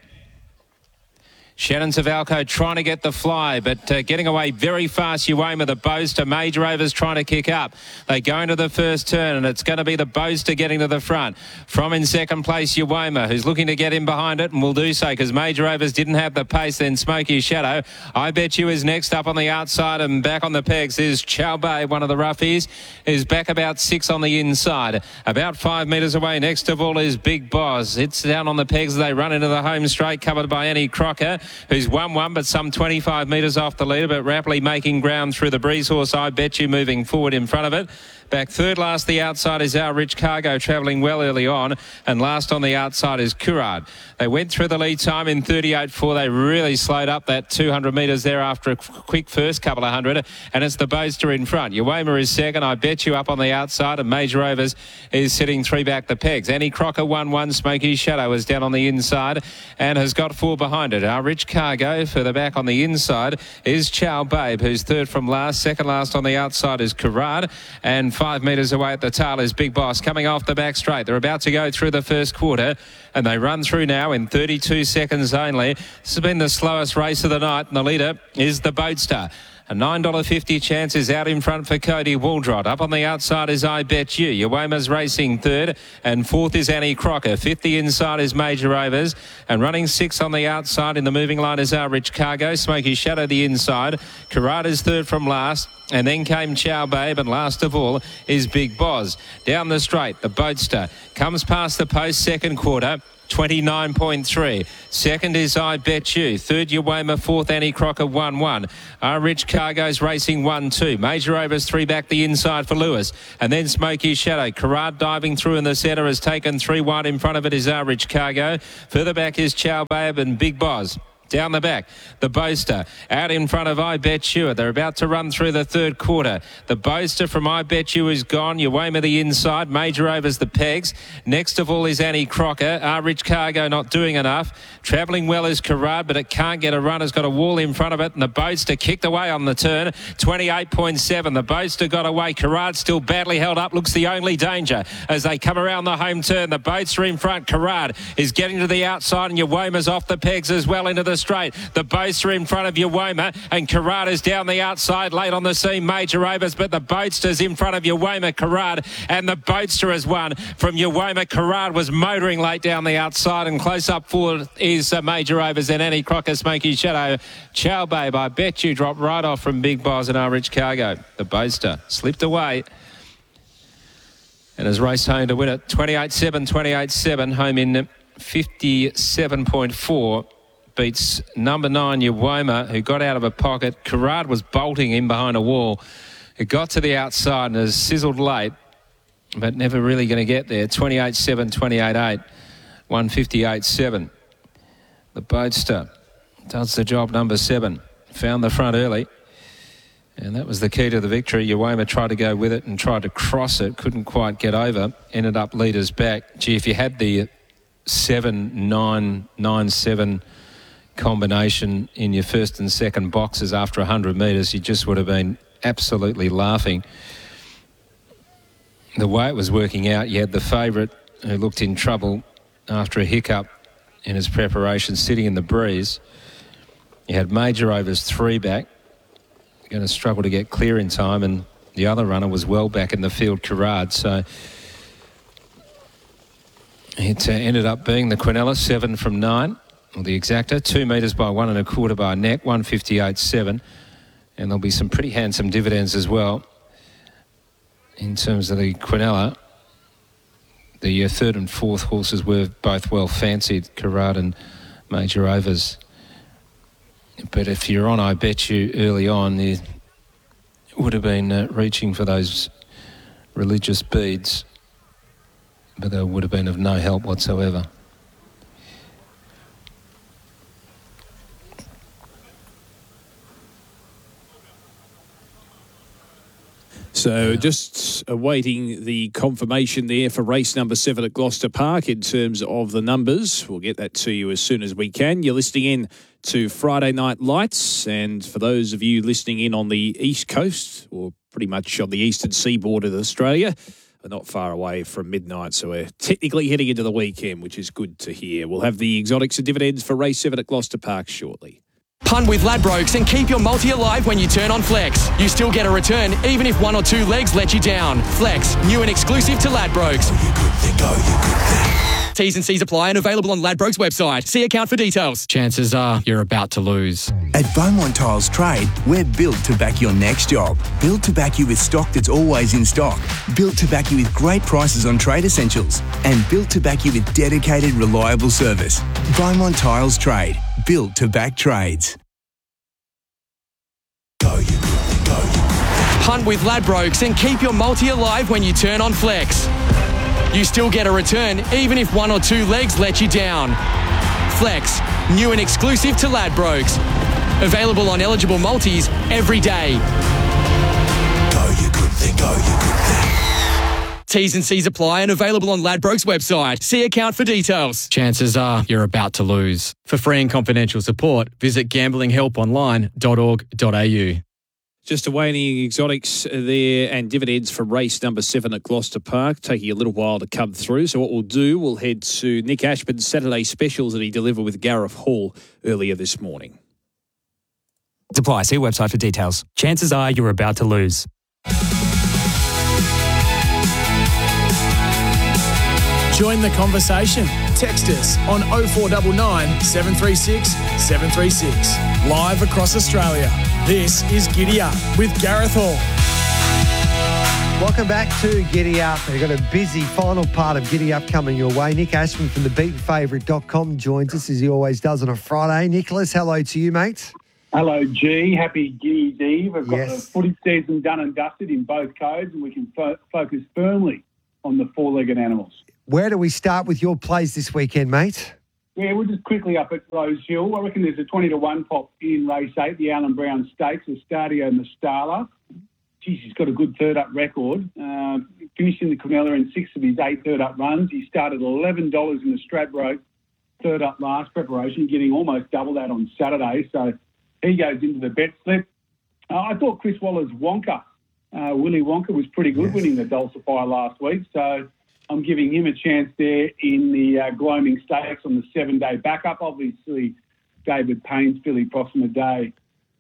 Shannon Savalco trying to get the fly, but getting away very fast. Yawoma, the Boaster. Major Rovers trying to kick up. They go into the first turn, and it's going to be the Boaster getting to the front. From in second place, Yawoma, who's looking to get in behind it, and will do so because Major Rovers didn't have the pace. Then Smoky Shadow. I Bet You is next up on the outside, and back on the pegs is Chow Bay, one of the roughies, is back about 6 on the inside. About 5 metres away, next of all is Big Boz. It's down on the pegs. They run into the home straight, covered by Annie Crocker, who's 1-1, but some 25 metres off the leader, but rapidly making ground through the breeze horse. I Bet You moving forward in front of it. Back third last, the outside is Our Rich Cargo, travelling well early on. And last on the outside is Curard. They went through the lead time in 38.4. They really slowed up that 200 metres there after a quick first couple of hundred. And it's the Boaster in front. Yawoma is second. I Bet You up on the outside. And Major Rovers is sitting 3 back the pegs. Annie Crocker 1-1. Smoky Shadow is down on the inside and has got 4 behind it. Our Rich Cargo further back on the inside is Chow Babe, who's third from last. Second last on the outside is Curard. And 5 metres away at the tail is Big Boss coming off the back straight. They're about to go through the first quarter and they run through now in 32 seconds only. This has been the slowest race of the night and the leader is the Boatster. A $9.50 chance is out in front for Cody Waldrod. Up on the outside is I Bet You. Uwama's racing third and fourth is Annie Crocker. Fifth the inside is Major Overs and running six on the outside in the moving line is Our Rich Cargo. Smoky Shadow the inside. Karada's third from last and then came Chow Babe and last of all is Big Boz. Down the straight, the Boatster comes past the post second quarter. 29.3. Second is I Bet You. Third, Uwama. Fourth, Annie Crocker, 1-1. Our Rich Cargo's racing 1-2. Major Overs 3 back the inside for Lewis. And then Smoky Shadow. Carrad diving through in the centre has taken 3 wide. In front of it is Our Rich Cargo. Further back is Chow Babe and Big Boz. Down the back, the Boaster out in front of I Bet You. They're about to run through the third quarter. The Boaster from I Bet You is gone. Uwama the inside. Major Overs the pegs. Next of all is Annie Crocker. Our Rich Cargo not doing enough. Travelling well is Carrad, but it can't get a run. It's got a wall in front of it. And the Boaster kicked away on the turn. 28.7. The Boaster got away. Carrad still badly held up. Looks the only danger as they come around the home turn. The Boaster in front. Carrad is getting to the outside and Uwama's off the pegs as well into the straight. The Boaster in front of Uwama and Carrada's down the outside late on the scene. Major Overs, but the Boatster's in front of Uwama. Carrad and the Boatster has won from Uwama. Carrad was motoring late down the outside and close up forward is Major Overs and Annie Crocker. Smoky Shadow. Chow Babe, I Bet You dropped right off from Big Boz and Our Rich Cargo. The Boaster slipped away and has raced home to win it. 28-7, 28-7, home in 57.4. Beats number 9 Uwama, who got out of a pocket. Carrad was bolting in behind a wall. It got to the outside and has sizzled late, but never really going to get there. 28-7, 28-8, 158.7. The Boatster does the job, number 7. Found the front early, and that was the key to the victory. Uwama tried to go with it and tried to cross it. Couldn't quite get over. Ended up leaders back. Gee, if you had the 7-9-9-7 combination in your first and second boxes after 100 metres, you just would have been absolutely laughing. The way it was working out, you had the favourite who looked in trouble after a hiccup in his preparation sitting in the breeze. You had Major Overs 3 back, going to struggle to get clear in time, and the other runner was well back in the field, Carrad. So it ended up being the Quinella 7 from 9. Well, the exacta, 2 metres by 1 1/4 by neck, 158.7. And there'll be some pretty handsome dividends as well in terms of the Quinella. The third and fourth horses were both well fancied, Carrad and Major Overs. But if you're on I Bet You early on, you would have been reaching for those religious beads, but they would have been of no help whatsoever. So just awaiting the confirmation there for race number 7 at Gloucester Park in terms of the numbers. We'll get that to you as soon as we can. You're listening in to Friday Night Lights, and for those of you listening in on the East Coast, or pretty much on the eastern seaboard of Australia, we're not far away from midnight, so we're technically heading into the weekend, which is good to hear. We'll have the exotics and dividends for race 7 at Gloucester Park shortly. Punt with Ladbrokes and keep your multi alive when you turn on Flex. You still get a return even if 1 or 2 legs let you down. Flex, new and exclusive to Ladbrokes. T's and C's apply and available on Ladbrokes website. See account for details. Chances are you're about to lose. At Beaumont Tiles Trade, we're built to back your next job. Built to back you with stock that's always in stock. Built to back you with great prices on trade essentials. And built to back you with dedicated, reliable service. Beaumont Tiles Trade, built to back trades. Punt with Ladbrokes and keep your multi alive when you turn on Flex. You still get a return even if 1 or 2 legs let you down. Flex, new and exclusive to Ladbrokes. Available on eligible multis every day. Go you good thing, go you good thing. T's and C's apply and available on Ladbrokes website. See account for details. Chances are you're about to lose. For free and confidential support, visit gamblinghelponline.org.au. Just awaiting exotics there and dividends for race number 7 at Gloucester Park, taking a little while to come through. So what we'll do, we'll head to Nick Ashman's Saturday specials that he delivered with Gareth Hall earlier this morning. Apply. See website for details. Chances are you're about to lose. Join the conversation. Text us on 0499 736 736. Live across Australia. This is Giddy Up with Gareth Hall. Welcome back to Giddy Up. We've got a busy final part of Giddy Up coming your way. Nick Ashman from thebeatenfavourite.com joins us as he always does on a Friday. Nicholas, hello to you, mate. Hello, G. Happy Giddy's Eve. We've got the footy season done and dusted in both codes, and we can focus firmly on the four-legged animals. Where do we start with your plays this weekend, mate? Yeah, we're just quickly up at Rose Hill. I reckon there's a 20-1 pop in race 8, the Alan Brown Stakes, Estadio Mastala. Geez, he's got a good third-up record. Finishing the Quinella in 6 of his 8 third-up runs. He started $11 in the Stradbroke third-up last preparation, getting almost double that on Saturday. So he goes into the bet slip. I thought Chris Waller's Wonka, Willy Wonka, was pretty good, winning the Dulcifer last week. So I'm giving him a chance there in the Gloaming Stakes on the 7-day backup. Obviously, David Payne's filly Proxima Day.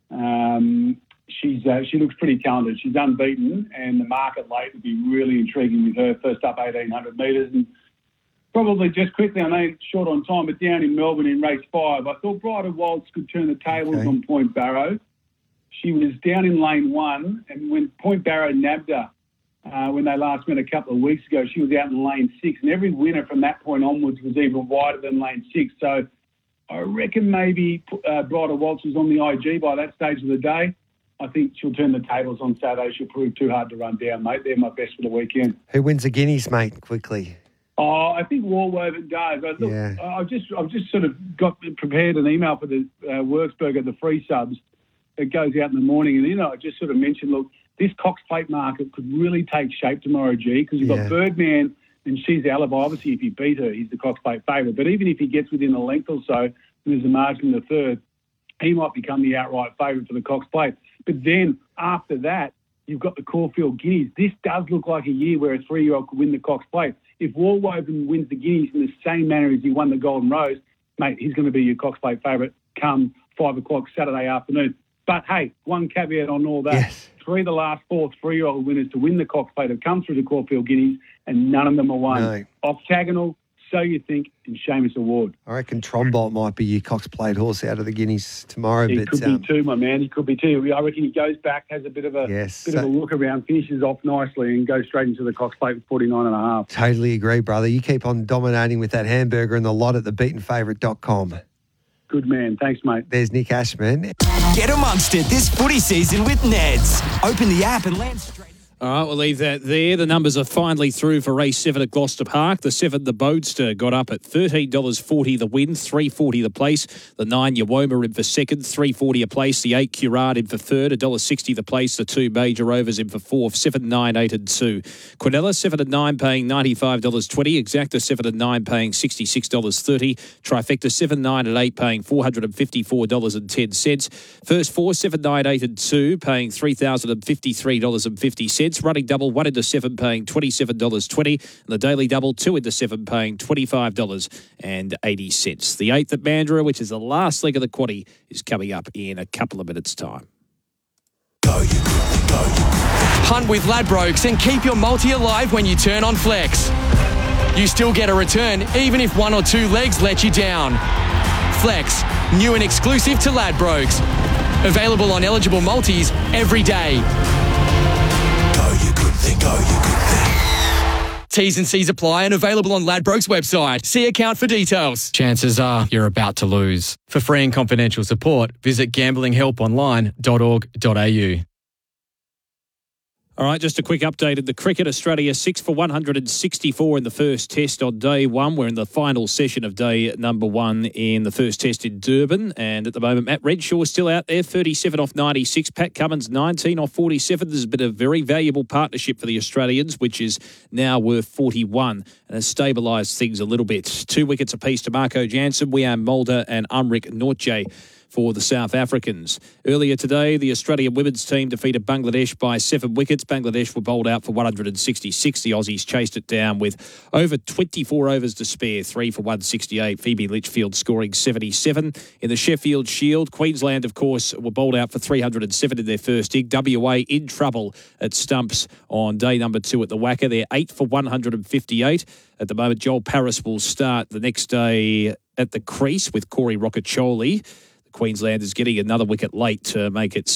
She looks pretty talented. She's unbeaten, and the market late would be really intriguing with her first up 1,800 metres. And probably just quickly, I know it's short on time, but down in Melbourne in race 5, I thought Bridal Waltz could turn the tables on Point Barrow. She was down in lane 1, and when Point Barrow nabbed her, when they last met a couple of weeks ago, she was out in lane 6, and every winner from that point onwards was even wider than lane 6. So I reckon maybe Bridal Waltz was on the IG by that stage of the day. I think she'll turn the tables on Saturday. She'll prove too hard to run down, mate. They're my best for the weekend. Who wins the Guineas, mate, quickly? Oh, I think Warwoven does. Look, I've just sort of prepared an email for the Worksburger, the free subs. It goes out in the morning, and I just sort of mentioned, look, this Cox Plate market could really take shape tomorrow, G, because you've got Birdman and She's Alibi. Obviously, if he beat her, he's the Cox Plate favourite. But even if he gets within a length or so, there's a margin in the third, he might become the outright favourite for the Cox Plate. But then after that, you've got the Caulfield Guineas. This does look like a year where a 3-year-old could win the Cox Plate. If Warwoven wins the Guineas in the same manner as he won the Golden Rose, mate, he's going to be your Cox Plate favourite come 5 o'clock Saturday afternoon. But, hey, one caveat on all that. Yes. 3 of the last 4 3-year-old winners to win the Cox Plate have come through the Caulfield Guineas, and none of them are won. No. Octagonal, So You Think, and Seamus Award. I reckon Trombot might be your Cox Plate horse out of the Guineas tomorrow. He could be too, my man. He could be too. I reckon he goes back, has a bit of a look around, finishes off nicely, and goes straight into the Cox Plate with 49.5. Totally agree, brother. You keep on dominating with that hamburger and the lot at thebeatenfavourite.com. Good man. Thanks, mate. There's Nick Ashman. Get amongst it this footy season with Neds. Open the app and land straight. All right, we'll leave that there. The numbers are finally through for race 7 at Gloucester Park. The 7, the Boadster, got up at $13.40 the win, $3.40 the place. The 9, Yawoma in for second, $3.40 a place. The 8, Curard in for third, $1.60 the place. The 2, Major Rovers in for fourth, 7, 9, 8 and 2. Quinella, 7 and 9 paying $95.20. Exacta, 7 and 9 paying $66.30. Trifecta, 7, 9 and 8 paying $454.10. First 4, 7, 9, 8 and 2 paying $3,053.50. Running double, 1 into 7 paying $27.20. And the daily double, 2 into 7 paying $25.80. The 8th at Mandurah, which is the last leg of the quaddie, is coming up in a couple of minutes' time. Hunt with Ladbrokes and keep your multi alive when you turn on Flex. You still get a return even if 1 or 2 legs let you down. Flex, new and exclusive to Ladbrokes. Available on eligible multis every day. T's and C's apply and available on Ladbrokes website. See account for details. Chances are you're about to lose. For free and confidential support, visit gamblinghelponline.org.au. All right, just a quick update at the cricket. Australia 6 for 164 in the first test on day 1. We're in the final session of day number 1 in the first test in Durban. And at the moment, Matt Redshaw is still out there, 37 off 96. Pat Cummins, 19 off 47. There's been a very valuable partnership for the Australians, which is now worth 41 and has stabilised things a little bit. 2 wickets apiece to Marco Jansen, Wiam Mulder and Umrik Nortje for the South Africans. Earlier today, the Australian women's team defeated Bangladesh by 7 wickets. Bangladesh were bowled out for 166. The Aussies chased it down with over 24 overs to spare, 3 for 168. Phoebe Litchfield scoring 77. In the Sheffield Shield, Queensland, of course, were bowled out for 307 in their first dig. WA in trouble at stumps on day number 2 at the Wacker. They're 8 for 158. At the moment, Joel Paris will start the next day at the crease with Corey Rocchiccioli. Queensland is getting another wicket late to make it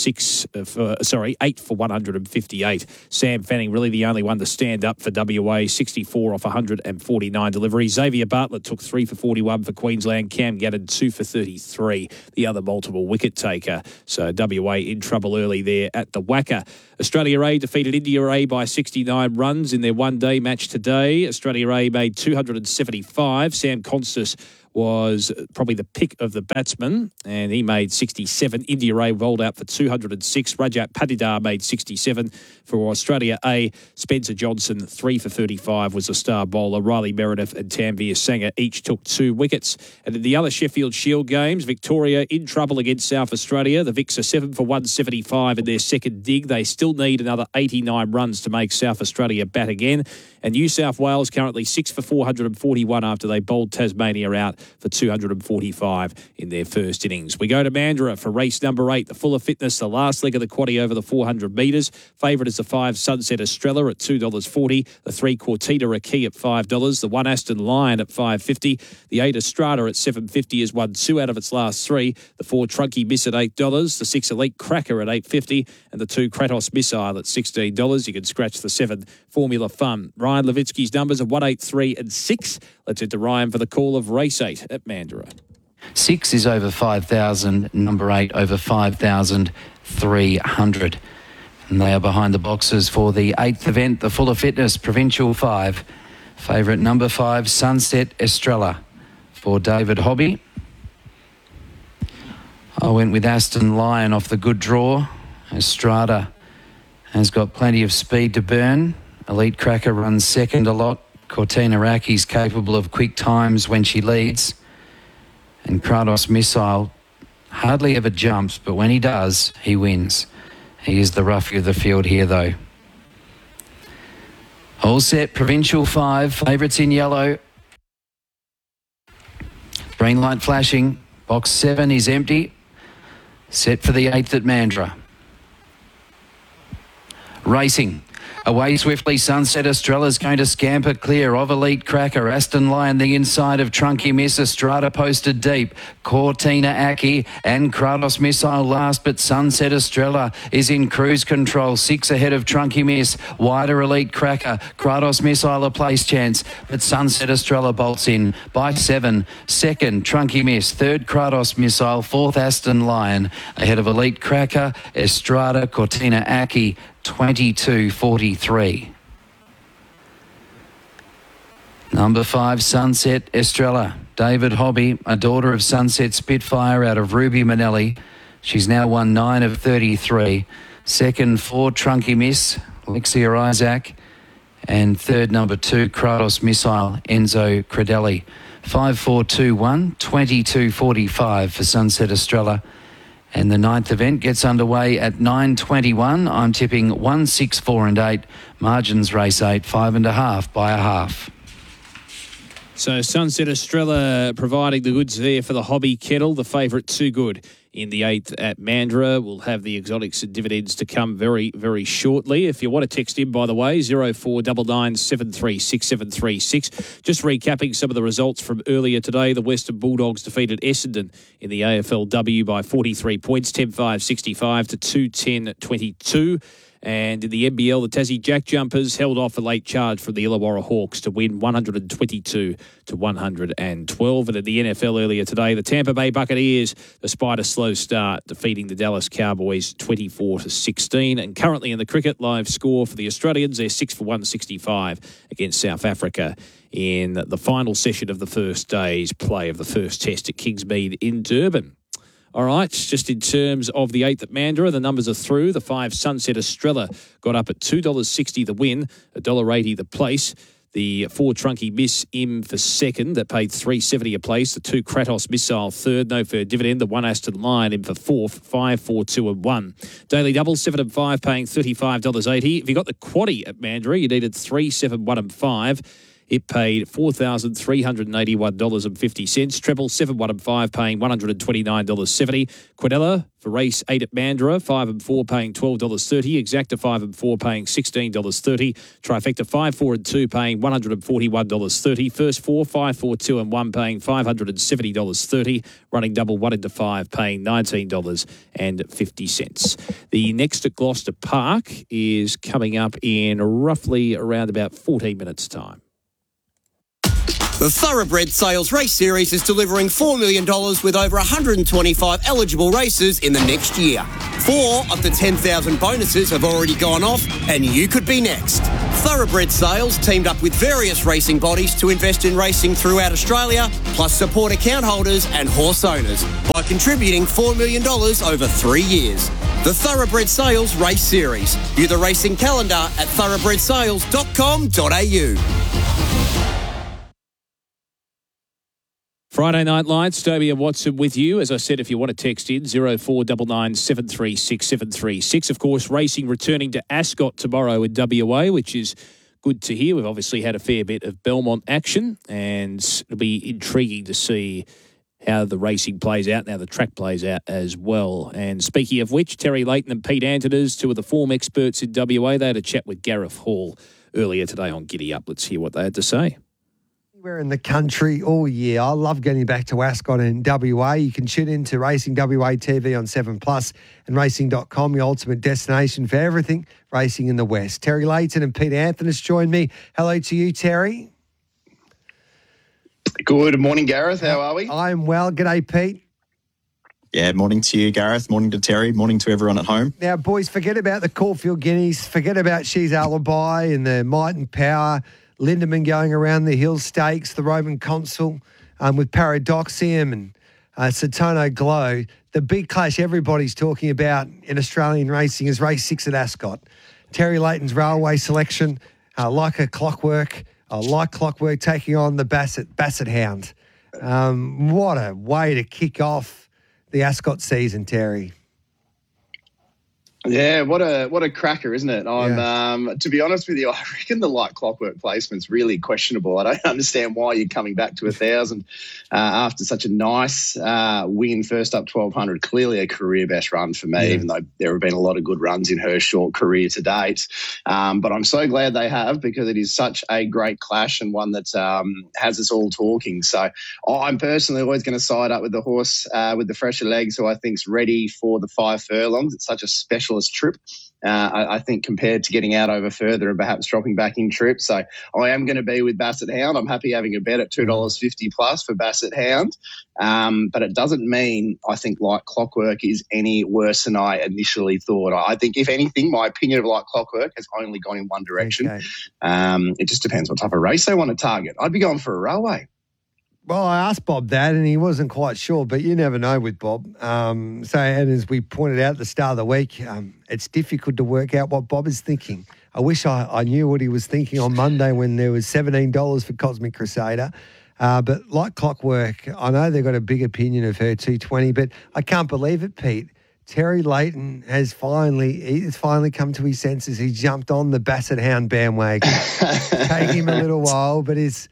8 for 158. Sam Fanning really the only one to stand up for WA, 64 off 149 deliveries. Xavier Bartlett took 3 for 41 for Queensland. Cam Gannon 2 for 33, the other multiple wicket taker. So WA in trouble early there at the Wacker. Australia A defeated India A by 69 runs in their one-day match today. Australia A made 275. Sam Constas was probably the pick of the batsman, and he made 67. India A rolled out for 206. Rajat Patidar made 67 for Australia A. Spencer Johnson, 3 for 35, was a star bowler. Riley Meredith and Tanveer Sangha each took 2 wickets. And in the other Sheffield Shield games, Victoria in trouble against South Australia. The Vics are 7 for 175 in their second dig. They still need another 89 runs to make South Australia bat again. And New South Wales currently 6 for 441 after they bowled Tasmania out for 245 in their first innings. We go to Mandurah for race number 8, the Fuller Fitness, the last leg of the quaddie over the 400 metres. Favourite is the 5 Sunset Estrella at $2.40, the 3 Cortina Raki at $5, the 1 Aston Lion at $5.50, the 8 Estrada at $7.50 has won 2 out of its last 3, the 4 Trunky Miss at $8, the 6 Elite Cracker at $8.50, and the 2 Kratos Missile at $16. You can scratch the 7 Formula Fun. Ryan Levitsky's numbers are 1, 8, 3 and 6. Let's head to Ryan for the call of race 8 at Mandurah. 6 is over 5,000. Number 8 over 5,300. And they are behind the boxes for the 8th event, the Fuller Fitness Provincial 5. Favourite number 5, Sunset Estrella for David Hobby. I went with Aston Lion off the good draw. Estrada has got plenty of speed to burn. Elite Cracker runs second a lot. Cortina Raki's capable of quick times when she leads. And Kratos Missile hardly ever jumps, but when he does, he wins. He is the roughie of the field here, though. All set, Provincial 5, favourites in yellow. Green light flashing. Box 7 is empty. Set for the 8th at Mandurah. Racing. Away swiftly, Sunset Estrella's going to scamper clear of Elite Cracker. Aston Lion the inside of Trunky Miss. Estrada posted deep. Cortina Aki and Kratos Missile last, but Sunset Estrella is in cruise control. 6 ahead of Trunky Miss. Wider Elite Cracker. Kratos Missile a place chance, but Sunset Estrella bolts in by 7. Second, Trunky Miss. Third, Kratos Missile. 4th, Aston Lion. Ahead of Elite Cracker, Estrada, Cortina Aki, 22.43. Number 5, Sunset Estrella. David Hobby, a daughter of Sunset Spitfire out of Ruby Manelli. She's now won 9 of 33. Second, 4, Trunky Miss, Lexia Isaac. And third, number 2, Kratos Missile, Enzo Credelli. 5-4-2-1, 22.45 for Sunset Estrella. And the 9th event gets underway at 9:21. I'm tipping 1, 6, 4 and 8. Margins race 8, 5.5 by a half. So Sunset Estrella providing the goods there for the Hobby Kettle. The favourite Too Good in the 8th at Mandurah. We'll have the exotics and dividends to come very, very shortly. If you want to text in, by the way, 0499 736 736. Just recapping some of the results from earlier today. The Western Bulldogs defeated Essendon in the AFLW by 43 points, 10-5-65 to 2-10-22. And in the NBL, the Tassie Jack Jumpers held off a late charge from the Illawarra Hawks to win 122 to 112. And in the NFL earlier today, the Tampa Bay Buccaneers, despite a slow start, defeating the Dallas Cowboys 24 to 16. And currently in the cricket, live score for the Australians, they're 6 for 165 against South Africa in the final session of the first day's play of the first test at Kingsmead in Durban. All right, just in terms of the 8th at Mandurah, the numbers are through. The 5 Sunset Estrella got up at $2.60 the win, $1.80 the place. The 4 Trunky Miss Im for second, that paid $3.70 a place. The 2 Kratos Missile third, no fair dividend. The 1 Aston Lion in for fourth, 5, 4, 2 and 1. Daily double, 7 and 5, paying $35.80. If you got the quaddie at Mandurah, you needed 3, 7, 1 and 5. It paid $4,381.50. Treble, 7, 1 and 5, paying $129.70. Quadella for race 8 at Mandurah, 5 and 4, paying $12.30. Exacta, 5 and 4, paying $16.30. Trifecta, 5, 4 and 2, paying $141.30. First 4, 5, 4, 2 and 1, paying $570.30. Running double 1 into 5, paying $19.50. The next at Gloucester Park is coming up in roughly around about 14 minutes' time. The Thoroughbred Sales Race Series is delivering $4 million with over 125 eligible races in the next year. 4 of the 10,000 bonuses have already gone off, and you could be next. Thoroughbred Sales teamed up with various racing bodies to invest in racing throughout Australia, plus support account holders and horse owners by contributing $4 million over 3 years. The Thoroughbred Sales Race Series. View the racing calendar at thoroughbredsales.com.au. Friday Night Lights, Toby and Watson with you. As I said, if you want to text in, 0499 736 736. Of course, racing returning to Ascot tomorrow in WA, which is good to hear. We've obviously had a fair bit of Belmont action, and it'll be intriguing to see how the racing plays out, and how the track plays out as well. And speaking of which, Terry Leighton and Pete Antoners, 2 of the form experts in WA, they had a chat with Gareth Hall earlier today on Giddy Up. Let's hear what they had to say. We're in the country all year. I love getting back to Ascot and WA. You can tune into Racing WA TV on 7plus and racing.com, your ultimate destination for everything racing in the West. Terry Leighton and Pete Anthonys join me. Hello to you, Terry. Good morning, Gareth. How are we? I'm well. G'day, Pete. Yeah, morning to you, Gareth. Morning to Terry. Morning to everyone at home. Now, boys, forget about the Caulfield Guineas. Forget about She's Alibi and the Might and Power. Lindemann going around the Hill Stakes, the Roman Consul with Paradoxium and Satono Glow. The big clash everybody's talking about in Australian racing is race 6 at Ascot. Terry Leighton's Railway Selection, like Clockwork taking on the Basset Hound. What a way to kick off the Ascot season, Terry. Yeah, what a cracker, isn't it? To be honest with you, I reckon the Like Clockwork placement's really questionable. I don't understand why you're coming back to 1,000 after such a nice win, first up 1,200. Clearly a career best run for me, even though there have been a lot of good runs in her short career to date. But I'm so glad they have, because it is such a great clash and one that has us all talking. So I'm personally always going to side up with the horse with the fresher legs, who I think's ready for the 5 furlongs. It's such a specialist trip, I think, compared to getting out over further and perhaps dropping back in trip. So I am going to be with Basset Hound. I'm happy having a bet at $2.50 plus for Basset Hound. But it doesn't mean I think Like Clockwork is any worse than I initially thought. I think, if anything, my opinion of Like Clockwork has only gone in one direction. Okay. It just depends what type of race they want to target. I'd be going for a railway. Well, I asked Bob that, and he wasn't quite sure, but you never know with Bob. And as we pointed out at the start of the week, it's difficult to work out what Bob is thinking. I wish I knew what he was thinking on Monday when there was $17 for Cosmic Crusader. But Like Clockwork, I know they've got a big opinion of her 220, but I can't believe it, Pete. Terry Leighton has finally come to his senses. He jumped on the Basset Hound bandwagon. Take him a little while, but he's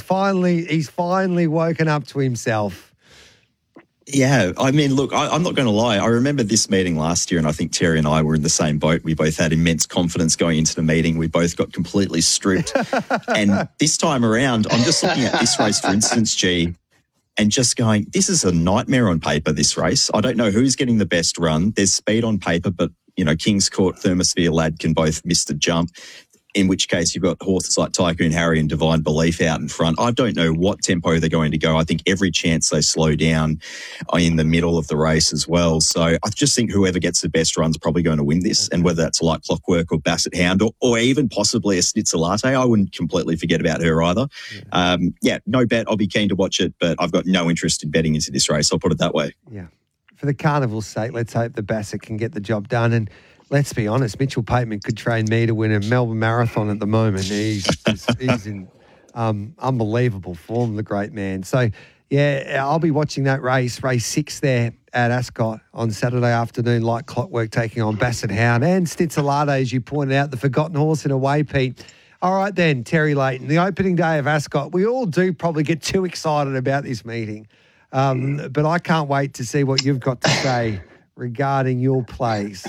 finally woken up to himself. Yeah, I mean, look, I'm not going to lie. I remember this meeting last year, and I think Terry and I were in the same boat. We both had immense confidence going into the meeting. We both got completely stripped. And this time around, I'm just looking at this race, for instance, G, and just going, this is a nightmare on paper, this race. I don't know who's getting the best run. There's speed on paper, but, King's Court, Thermosphere Lad can both miss the jump. In which case you've got horses like Tycoon Harry and Divine Belief out in front. I don't know what tempo they're going to go. I think every chance they slow down in the middle of the race as well. So I just think whoever gets the best run's probably going to win this. And whether that's Like Clockwork or Basset Hound or even possibly a Schnitzel Latte, I wouldn't completely forget about her either. No bet. I'll be keen to watch it, but I've got no interest in betting into this race. I'll put it that way. Yeah. For the carnival's sake, let's hope the Basset can get the job done. And let's be honest, Mitchell Pateman could train me to win a Melbourne Marathon at the moment. He's in unbelievable form, the great man. So, yeah, I'll be watching that race 6 there at Ascot on Saturday afternoon, like clockwork, taking on Basset Hound and Stitzalade, as you pointed out, the forgotten horse in a way, Pete. All right then, Terry Leighton, the opening day of Ascot. We all do probably get too excited about this meeting, but I can't wait to see what you've got to say regarding your plays.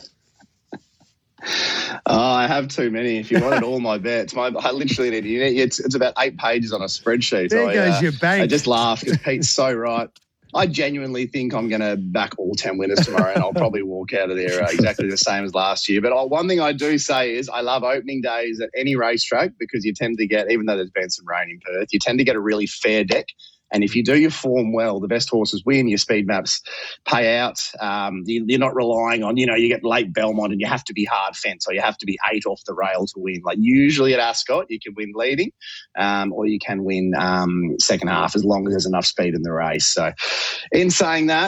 I have too many. If you wanted all my bets, I literally need. It's about 8 pages on a spreadsheet. There goes your bank. I just laugh because Pete's so right. I genuinely think I'm going to back all 10 winners tomorrow, and I'll probably walk out of there exactly the same as last year. But one thing I do say is I love opening days at any racetrack because you tend to get, even though there's been some rain in Perth, you tend to get a really fair deck. And if you do your form well, the best horses win, your speed maps pay out. You're not relying on, you get late Belmont and you have to be hard fence or you have to be 8 off the rail to win. Like usually at Ascot, you can win leading or you can win second half as long as there's enough speed in the race. So in saying that,